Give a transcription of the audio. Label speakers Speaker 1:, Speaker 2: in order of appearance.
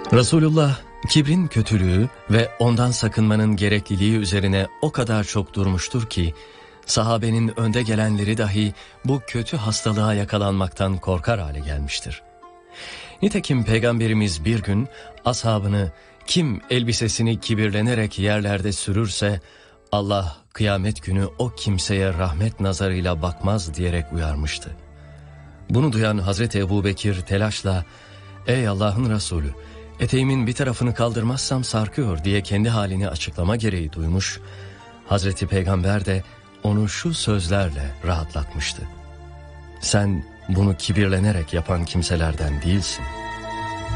Speaker 1: Resulullah kibrin kötülüğü ve ondan sakınmanın gerekliliği üzerine o kadar çok durmuştur ki sahabenin önde gelenleri dahi bu kötü hastalığa yakalanmaktan korkar hale gelmiştir. Nitekim Peygamberimiz bir gün ashabını kim elbisesini kibirlenerek yerlerde sürürse Allah kıyamet günü o kimseye rahmet nazarıyla bakmaz diyerek uyarmıştı. Bunu duyan Hazreti Ebubekir telaşla "Ey Allah'ın Resulü, eteğimin bir tarafını kaldırmazsam sarkıyor" diye kendi halini açıklama gereği duymuş. Hazreti Peygamber de onu şu sözlerle rahatlatmıştı: "Sen bunu kibirlenerek yapan kimselerden değilsin."